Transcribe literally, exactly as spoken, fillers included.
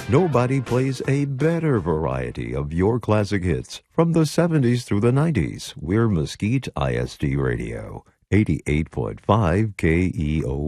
Nobody plays a better variety of your classic hits from the seventies through the nineties. We're Mesquite I S D Radio, eighty-eight point five K E O